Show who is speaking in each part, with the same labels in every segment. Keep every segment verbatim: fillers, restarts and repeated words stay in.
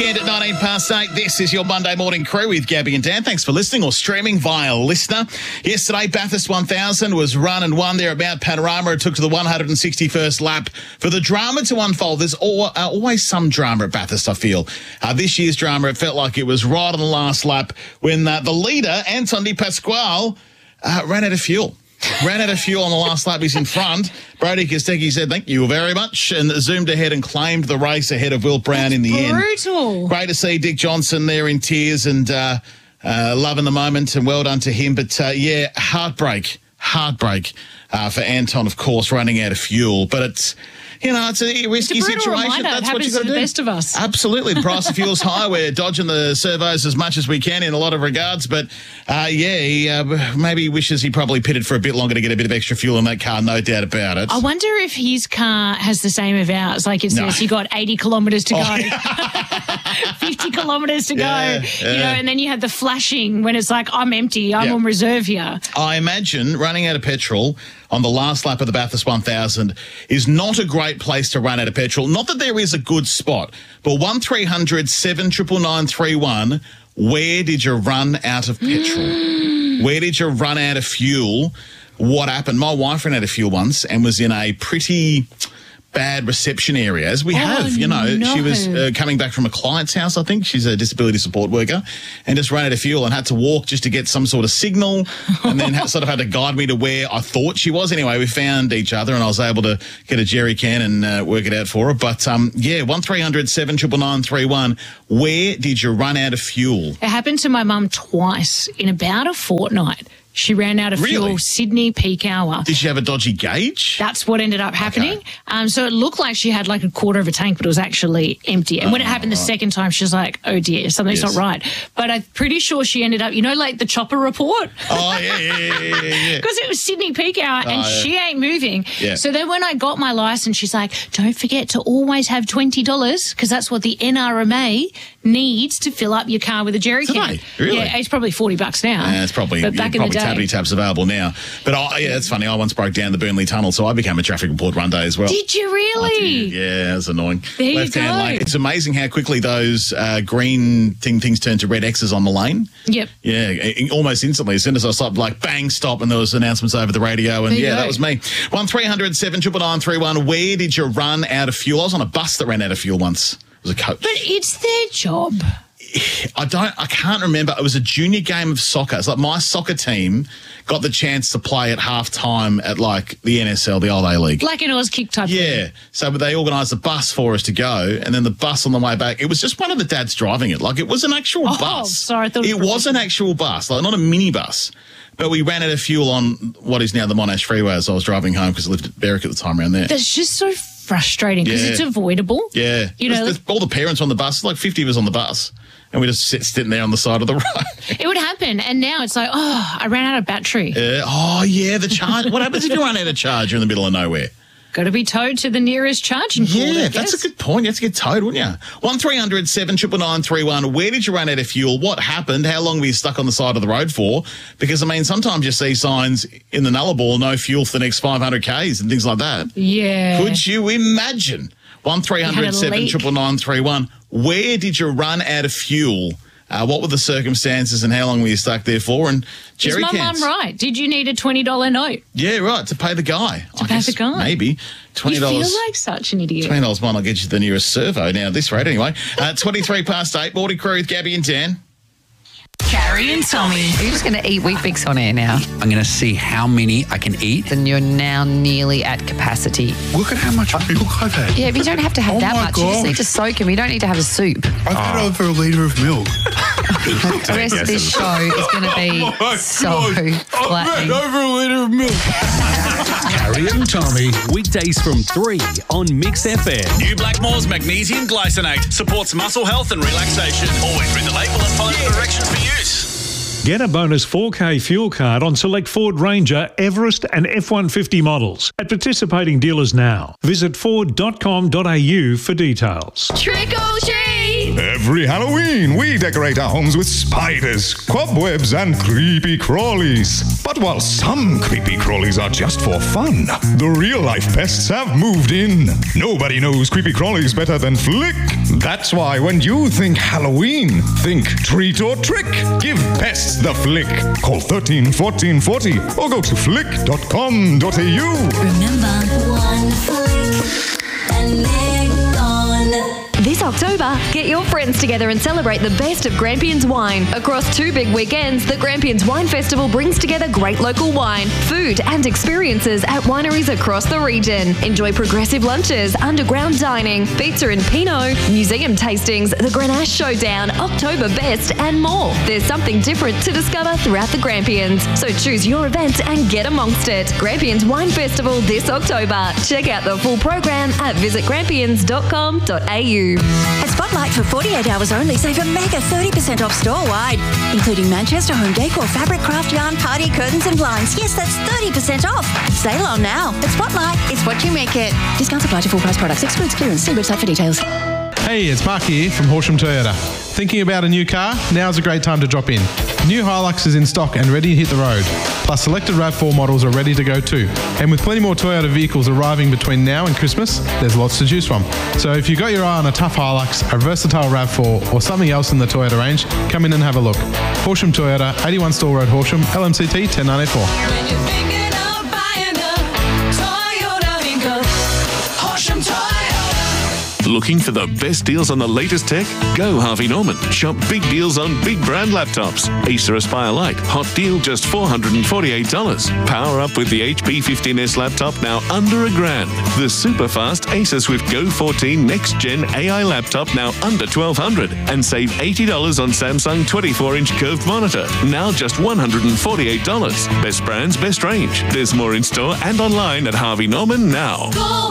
Speaker 1: weekend at nineteen past eight. This is your Monday Morning Crew with Gabby and Dan. Thanks for listening or streaming via Listener. Yesterday, Bathurst one thousand was run and won there at Mount Panorama. It took to the one hundred sixty-first lap for the drama to unfold. There's all, uh, always some drama at Bathurst, I feel. Uh, this year's drama, it felt like it was right on the last lap when uh, the leader, Anton De Pasquale, uh, ran out of fuel. Ran out of fuel on the last lap. He's in front. Brody Kostecki said, thank you very much, and zoomed ahead and claimed the race ahead of Will Brown in the
Speaker 2: brutal.
Speaker 1: end.
Speaker 2: Brutal.
Speaker 1: Great to see Dick Johnson there in tears and uh, uh, loving the moment, and well done to him. But, uh, yeah, heartbreak, heartbreak uh, for Anton, of course, running out of fuel. But it's, you know, it's a risky
Speaker 2: it's a
Speaker 1: situation.
Speaker 2: Reminder.
Speaker 1: That's
Speaker 2: it
Speaker 1: what you've got to
Speaker 2: to the
Speaker 1: do.
Speaker 2: best of us.
Speaker 1: Absolutely. The price of fuel's high. We're dodging the servos as much as we can in a lot of regards. But, uh, yeah, he uh, maybe wishes he probably pitted for a bit longer to get a bit of extra fuel in that car, no doubt about it.
Speaker 2: I wonder if his car has the same of ours. Like it says,
Speaker 1: No.
Speaker 2: you got eighty kilometres to
Speaker 1: Oh,
Speaker 2: go,
Speaker 1: yeah.
Speaker 2: fifty kilometres to
Speaker 1: Yeah,
Speaker 2: go,
Speaker 1: yeah.
Speaker 2: you know, and then you have the flashing when it's like, I'm empty, I'm
Speaker 1: Yeah.
Speaker 2: on reserve here.
Speaker 1: I imagine running out of petrol on the last lap of the Bathurst one thousand is not a great place to run out of petrol. Not that there is a good spot, but one three hundred seven nine nine nine three one, where did you run out of petrol? Where did you run out of fuel? What happened? My wife ran out of fuel once and was in a pretty bad reception area, as we
Speaker 2: Oh,
Speaker 1: have, you know.
Speaker 2: no.
Speaker 1: She was uh, coming back from a client's house, I think. She's a disability support worker, and just ran out of fuel and had to walk just to get some sort of signal, and then had, sort of had to guide me to where I thought she was. Anyway, we found each other, and I was able to get a jerry can and uh, work it out for her. But, um, yeah, one three hundred seven nine nine nine three one, where did you run out of fuel?
Speaker 2: It happened to my mum twice in about a fortnight. She ran out of
Speaker 1: Really?
Speaker 2: fuel, Sydney peak hour.
Speaker 1: Did she have a dodgy gauge?
Speaker 2: That's what ended up happening. Um, so it looked like she had like a quarter of a tank, but it was actually empty. And when it happened the second time, she was like, oh dear, something's
Speaker 1: Yes.
Speaker 2: not right. But I'm pretty sure she ended up, you know, like the chopper report?
Speaker 1: Oh, yeah, yeah, yeah, yeah, yeah.
Speaker 2: Because it was Sydney peak hour and
Speaker 1: Oh, yeah.
Speaker 2: she ain't moving.
Speaker 1: Yeah.
Speaker 2: So then when I got my licence, she's like, don't forget to always have twenty dollars because that's what the N R M A needs to fill up your car with a jerry
Speaker 1: Do
Speaker 2: can.
Speaker 1: they? Really?
Speaker 2: Yeah, it's probably forty bucks now.
Speaker 1: Yeah, it's probably,
Speaker 2: but
Speaker 1: yeah,
Speaker 2: back in
Speaker 1: probably
Speaker 2: the day.
Speaker 1: tabbity tabs available now. But I, yeah, it's funny. I once broke down the Burnley Tunnel, so I became a traffic report one day as well.
Speaker 2: Did you really?
Speaker 1: Yeah, that's annoying.
Speaker 2: There you
Speaker 1: Left-hand
Speaker 2: go.
Speaker 1: lane. It's amazing how quickly those uh, green thing things turn to red X's on the lane.
Speaker 2: Yep.
Speaker 1: Yeah, i- almost instantly. As soon as I stopped, like, bang, stop, and there was announcements over the radio, and
Speaker 2: There you
Speaker 1: yeah,
Speaker 2: go.
Speaker 1: that was me. one three hundred seven nine nine nine three one, where did you run out of fuel? I was on a bus that ran out of fuel once. It was a coach.
Speaker 2: But it's their job.
Speaker 1: I don't, I can't remember. It was a junior game of soccer. It's like my soccer team got the chance to play at half time at like the N S L, the old A League.
Speaker 2: Like an Oz kick type thing.
Speaker 1: Yeah. So they organised a bus for us to go, and then the bus on the way back, it was just one of the dads driving it. Like it was an actual
Speaker 2: Oh,
Speaker 1: bus.
Speaker 2: sorry, I thought it
Speaker 1: it
Speaker 2: was
Speaker 1: was an actual bus, like not a mini bus. But we ran out of fuel on what is now the Monash Freeway as I was driving home because I lived at Berwick at the time around there.
Speaker 2: That's just so frustrating because
Speaker 1: Yeah.
Speaker 2: it's avoidable.
Speaker 1: Yeah.
Speaker 2: You know,
Speaker 1: There's- there's all the parents on the bus, like fifty of us on the bus, and we just sit sitting there on the side of the road.
Speaker 2: it would happen. And now it's like, oh, I ran out of battery.
Speaker 1: Uh, oh, yeah, the charge. What happens if you run out of charge? You're in the middle of nowhere.
Speaker 2: Got to be towed to the nearest charging port.
Speaker 1: Yeah,
Speaker 2: I
Speaker 1: that's a
Speaker 2: guess.
Speaker 1: good point. You have to get towed, wouldn't you? one three hundred seven nine nine nine three one. Where did you run out of fuel? What happened? How long were you stuck on the side of the road for? Because, I mean, sometimes you see signs in the Nullarbor, no fuel for the next five hundred kays and things like that.
Speaker 2: Yeah.
Speaker 1: Could you imagine? one three hundred seven nine nine nine three one. Where did you run out of fuel? Uh, what were the circumstances and how long were you stuck there for? And
Speaker 2: Is
Speaker 1: jerry
Speaker 2: my
Speaker 1: cans.
Speaker 2: mum right? Did you need a twenty dollars note?
Speaker 1: Yeah, right, to pay the guy.
Speaker 2: To
Speaker 1: I
Speaker 2: pay
Speaker 1: guess
Speaker 2: the guy.
Speaker 1: Maybe. twenty
Speaker 2: You
Speaker 1: dollars.
Speaker 2: feel like such an idiot.
Speaker 1: twenty dollars might not get you to the nearest servo now at this rate anyway. Uh, twenty-three past eight, Morning Crew with Gabby and Dan.
Speaker 3: Carrie and Tommy.
Speaker 4: Are you just going to eat Weet-Bix on air now?
Speaker 5: I'm going to see how many I can eat.
Speaker 4: Then you're now nearly at capacity.
Speaker 5: Look at how much milk I've had.
Speaker 4: Yeah, but you don't have to have
Speaker 5: Oh
Speaker 4: that
Speaker 5: my
Speaker 4: much. You just
Speaker 5: gosh.
Speaker 4: need to soak them. You don't need to have a soup.
Speaker 5: I've had over a litre of milk.
Speaker 4: The rest of this show is going to be
Speaker 5: my
Speaker 4: so
Speaker 5: God. I've had
Speaker 4: flattening.
Speaker 5: over a litre of milk.
Speaker 6: Carrie and Tommy, weekdays from three on Mix F M.
Speaker 7: New Blackmore's Magnesium Glycinate supports muscle health and relaxation. Always read the label and follow the directions for use.
Speaker 8: Get a bonus four K fuel card on select Ford Ranger, Everest and F one fifty models at participating dealers now. Visit ford dot com dot a u for details.
Speaker 4: Trick or treat!
Speaker 9: Every Every Halloween, we decorate our homes with spiders, cobwebs, and creepy crawlies. But while some creepy crawlies are just for fun, the real-life pests have moved in. Nobody knows creepy crawlies better than Flick. That's why when you think Halloween, think treat or trick. Give pests the Flick. Call thirteen fourteen forty or go to flick dot com dot a u.
Speaker 10: Remember, one flick and they're gone.
Speaker 11: This October, get your friends together and celebrate the best of Grampians wine. Across two big weekends, the Grampians Wine Festival brings together great local wine, food and experiences at wineries across the region. Enjoy progressive lunches, underground dining, pizza and Pinot, museum tastings, the Grenache Showdown, October Best and more. There's something different to discover throughout the Grampians. So choose your event and get amongst it. Grampians Wine Festival this October. Check out the full program at visit grampians dot com dot a u.
Speaker 10: At Spotlight for forty-eight hours only, save a mega thirty percent off store-wide, including Manchester home decor, fabric, craft yarn, party curtains and blinds. Yes, that's thirty percent off. Sale on now. At Spotlight, it's what you make it. Discounts apply to full price products. Excludes clearance. See website for details.
Speaker 12: Hey, it's Mark here from Horsham Toyota. Thinking about a new car? Now's a great time to drop in. New Hilux is in stock and ready to hit the road. Plus, selected RAV four models are ready to go too. And with plenty more Toyota vehicles arriving between now and Christmas, there's lots to choose from. So if you got your eye on a tough Hilux, a versatile RAV four, or something else in the Toyota range, come in and have a look. Horsham Toyota, eighty-one Stall Road, Horsham, L M C T ten ninety-four.
Speaker 3: When you're thinking of buying a Toyota, think of Horsham Toyota.
Speaker 13: Looking for the best deals on the latest tech? Go Harvey Norman. Shop big deals on big brand laptops. Acer Aspire Lite, hot deal just four hundred forty-eight dollars. Power up with the H P fifteen S laptop now under a grand. The super fast Acer Swift Go fourteen Next Gen A I laptop now under twelve hundred dollars. And save eighty dollars on Samsung twenty-four inch curved monitor, now just one hundred forty-eight dollars. Best brands, best range. There's more in store and online at Harvey Norman now.
Speaker 3: Go.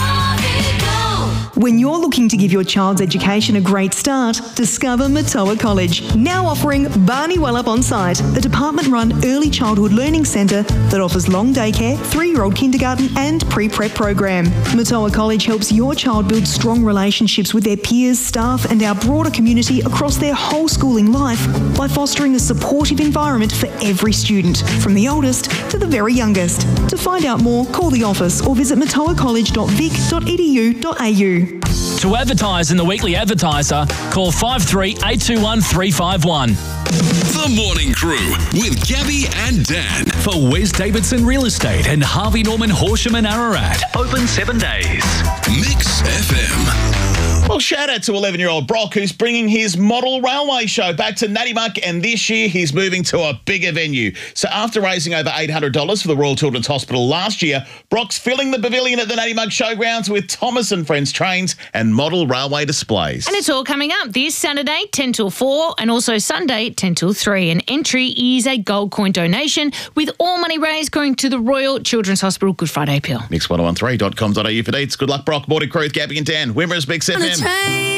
Speaker 14: When you're looking to give your child's education a great start, discover Matoa College, now offering Barney Wellup on site, a department-run early childhood learning centre that offers long daycare, three-year-old kindergarten and pre-prep program. Matoa College helps your child build strong relationships with their peers, staff and our broader community across their whole schooling life by fostering a supportive environment for every student, from the oldest to the very youngest. To find out more, call the office or visit matoa college dot vic dot e d u dot a u.
Speaker 15: To advertise in the Weekly Advertiser, call five three eight two one three five one.
Speaker 7: The Morning Crew with Gabby and Dan.
Speaker 6: For Wes Davidson Real Estate and Harvey Norman Horsham and Ararat. Open seven days.
Speaker 7: Mix F M.
Speaker 1: Well, shout out to eleven-year-old Brock, who's bringing his model railway show back to Natty Muck, and this year he's moving to a bigger venue. So after raising over eight hundred dollars for the Royal Children's Hospital last year, Brock's filling the pavilion at the Natty Muck Showgrounds with Thomas and Friends trains and model railway displays.
Speaker 2: And it's all coming up this Saturday, ten till four, and also Sunday, ten till three. And entry is a gold coin donation, with all money raised going to the Royal Children's Hospital Good Friday Appeal.
Speaker 1: mix ten thirteen dot com dot a u for dates. Good luck, Brock. Morning Crew with Gabby and Dan. Wimmera's Mix F M.